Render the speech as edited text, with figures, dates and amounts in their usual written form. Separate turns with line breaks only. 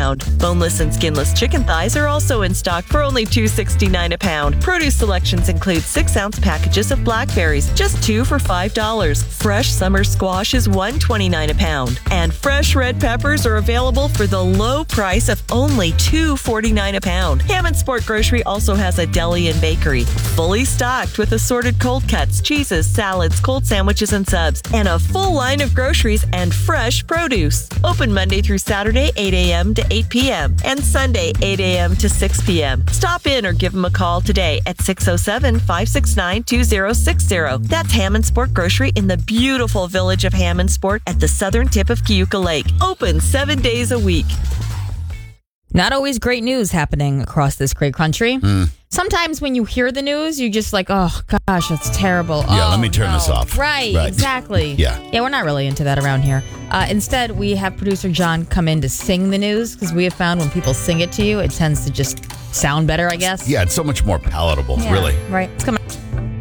pound. Boneless and skinless chicken thighs are also in stock for only $2.69 a pound. Produce selections include 6-ounce packages of blackberries, just 2 for $5. Fresh summer squash is $1.29 a pound. And fresh red peppers are available for the low price of only $2.49 a pound. Hammond Sport Grocery also has a deli and bakery, fully stocked with assorted cold cuts, cheeses, salads, cold sandwiches and subs, and a full line of groceries and fresh produce. Open Monday through Saturday, 8 a.m. to 8 p.m. and Sunday, 8 a.m. to 6 p.m. Stop in or give them a call today at 607-569-2060. That's Hammond Sport Grocery in the beautiful village of Hammond Sport at the southern tip of Cayuga Lake. Open 7 days a week.
Not always great news happening across this great country. Sometimes when you hear the news, you're just like, oh, gosh, that's terrible.
Yeah, let me turn this off.
Right, exactly.
Yeah,
we're not really into that around here. Instead, we have producer John come in to sing the news because we have found when people sing it to you, it tends to just sound better, I guess.
Yeah, it's so much more palatable, really.
Right. Let's come on.